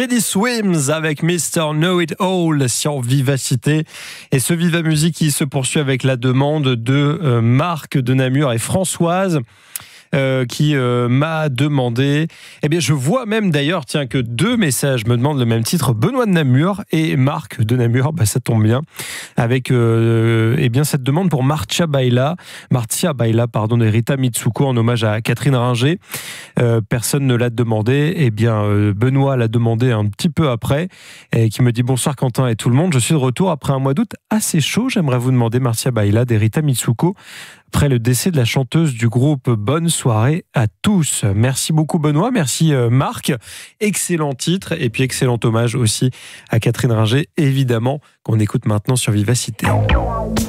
Teddy Swims avec Mr. Know It All sur Vivacité. Et ce Viva Musique qui se poursuit avec la demande de Marc de Namur et Françoise. Qui m'a demandé, je vois même d'ailleurs que 2 messages me demandent le même titre, Benoît de Namur et Marc de Namur, ça tombe bien, avec cette demande pour Marcia Baila de Rita Mitsuko en hommage à Catherine Ringer. Personne ne l'a demandé, Benoît l'a demandé un petit peu après, et qui me dit bonsoir Quentin et tout le monde, je suis de retour après un mois d'août assez chaud, j'aimerais vous demander Marcia Baila de Rita Mitsuko, après le décès de la chanteuse du groupe. Bonne soirée à tous. Merci beaucoup Benoît, merci Marc. Excellent titre et puis excellent hommage aussi à Catherine Ringer, évidemment, qu'on écoute maintenant sur Vivacité.